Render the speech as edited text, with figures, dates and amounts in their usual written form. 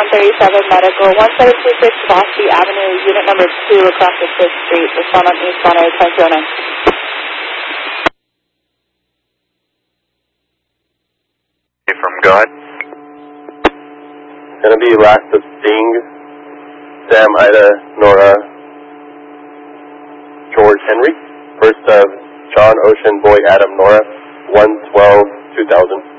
137 Medical, 1726 Bosque Avenue, unit number 2 across the 5th Street. Respond on eastbound air 1009. From God. Gonna be last of Sting, Sam, Ida, Nora, George, Henry. First of John, Ocean, Boy, Adam, Nora, 112-2000.